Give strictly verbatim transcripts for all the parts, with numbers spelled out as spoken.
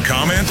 comment?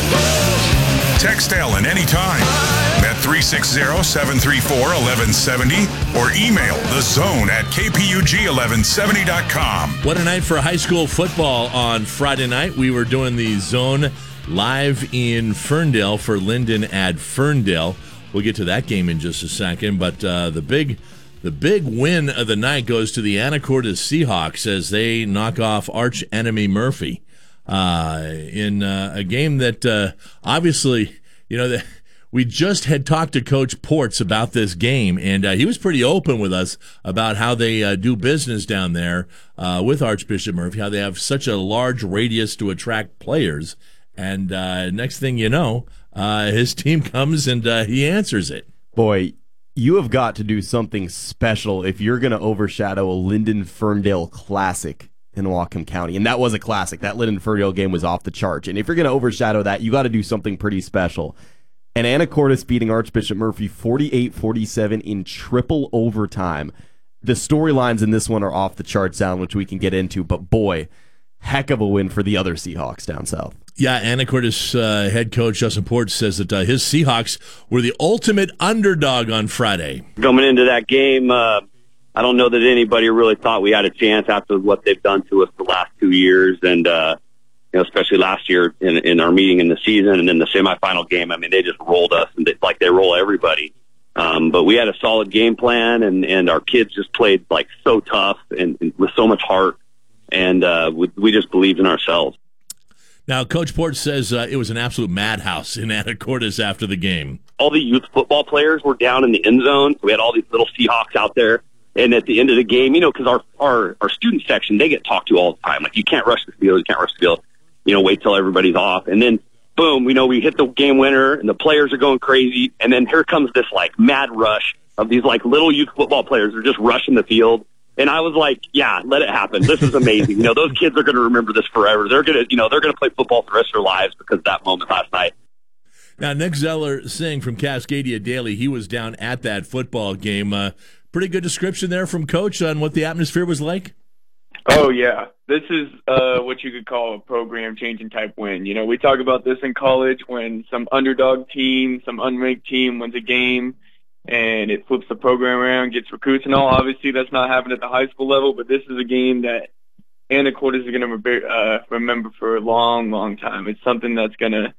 Text Ellen anytime at three six zero, seven three four, one one seven zero or email the zone at k p u g eleven seventy dot com. What a night for high school football on Friday night. We were doing the zone live in Ferndale for Linden at Ferndale. We'll get to that game in just a second, but uh, the big the big win of the night goes to the Anacortes Seahawks as they knock off arch enemy Murphy. Uh, in uh, a game that uh, obviously, you know, the, we just had talked to Coach Ports about this game, and uh, he was pretty open with us about how they uh, do business down there uh, with Archbishop Murphy, how they have such a large radius to attract players. And uh, next thing you know, uh, his team comes and uh, he answers it. Boy, you have got to do something special if you're going to overshadow a Linden-Ferndale classic in Whatcom County, and that was a classic. That Linden-Ferndale game was off the charts, and if you're going to overshadow that, you got to do something pretty special. And Anacortes beating Archbishop Murphy forty-eight forty-seven in triple overtime. The storylines in this one are off the charts down, which we can get into, but boy, heck of a win for the other Seahawks down south. Yeah, Anacortes uh, head coach Justin Ports says that uh, his Seahawks were the ultimate underdog on Friday. Coming into that game, uh, I don't know that anybody really thought we had a chance after what they've done to us the last two years, and uh, you know, especially last year in, in our meeting in the season and then the semifinal game. I mean, they just rolled us, and they, like they roll everybody. Um, but we had a solid game plan, and, and our kids just played like so tough and, and with so much heart, and uh, we, we just believed in ourselves. Now, Coach Ports says uh, it was an absolute madhouse in Anacortes after the game. All the youth football players were down in the end zone. So we had all these little Seahawks out there. And at the end of the game, you know, because our, our, our student section, they get talked to all the time. Like, you can't rush the field, you can't rush the field. You know, wait till everybody's off. And then, boom, we know we hit the game winner, and the players are going crazy. And then here comes this, like, mad rush of these, like, little youth football players who are just rushing the field. And I was like, yeah, let it happen. This is amazing. You know, those kids are going to remember this forever. They're going to, you know, they're going to play football for the rest of their lives because of that moment last night. Now, Nick Zeller saying from Cascadia Daily, he was down at that football game. Uh, pretty good description there from Coach on what the atmosphere was like. Oh, yeah. This is uh, what you could call a program-changing type win. You know, we talk about this in college when some underdog team, some unranked team wins a game, and it flips the program around, gets recruits and all. Obviously, that's not happening at the high school level, but this is a game that Anacortes is going to re- uh, remember for a long, long time. It's something that's going to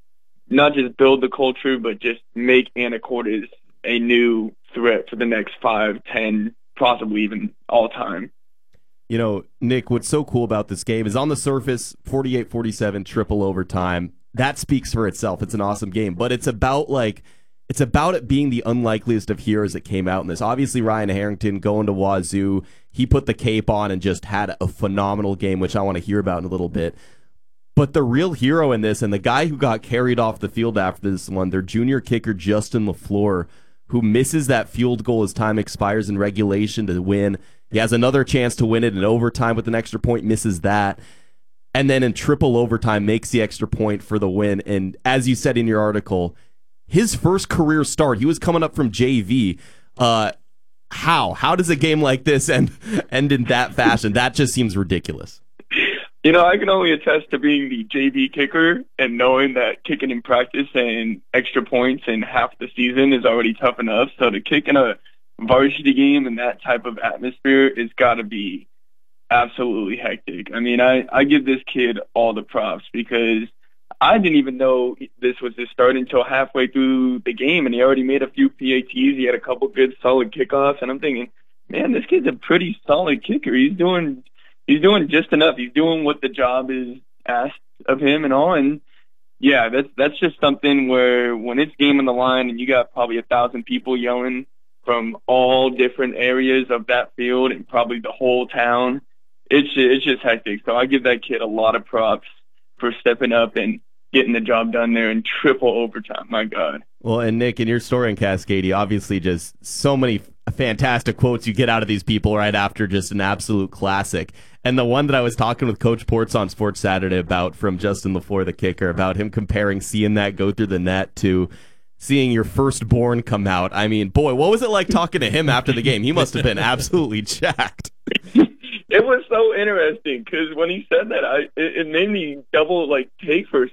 not just build the culture, but just make Anacortes a new threat for the next five, ten, possibly even all time. You know, Nick, what's so cool about this game is on the surface, forty-eight forty-seven, triple overtime. That speaks for itself. It's an awesome game, but it's about like it's about it being the unlikeliest of heroes that came out in this. Obviously, Ryan Harrington going to Wazoo, he put the cape on and just had a phenomenal game, which I want to hear about in a little bit. But the real hero in this, and the guy who got carried off the field after this one, their junior kicker, Justin LaFleur, who misses that field goal as time expires in regulation to win. He has another chance to win it in overtime with an extra point, misses that. And then in triple overtime, makes the extra point for the win. And as you said in your article, his first career start, he was coming up from J V. Uh, how? How does a game like this end, end in that fashion? That just seems ridiculous. You know, I can only attest to being the J V kicker and knowing that kicking in practice and extra points in half the season is already tough enough. So to kick in a varsity game in that type of atmosphere is got to be absolutely hectic. I mean, I, I give this kid all the props because I didn't even know this was his start until halfway through the game, and he already made a few P A Ts. He had a couple good, solid kickoffs, and I'm thinking, man, this kid's a pretty solid kicker. He's doing he's doing just enough. He's doing what the job is asked of him and all, and yeah, that's that's just something where when it's game on the line and you got probably a thousand people yelling from all different areas of that field and probably the whole town, it's it's just hectic. So I give that kid a lot of props for stepping up and getting the job done there in triple overtime. My God. Well, and Nick, in your story in Cascadia, obviously just so many fantastic quotes you get out of these people right after just an absolute classic. And the one that I was talking with Coach Ports on Sports Saturday about from Justin LaFleur, the kicker, about him comparing seeing that go through the net to seeing your firstborn come out. I mean, boy, what was it like talking to him after the game? He must have been absolutely jacked. It was so interesting because when he said that, I it, it made me double like take for a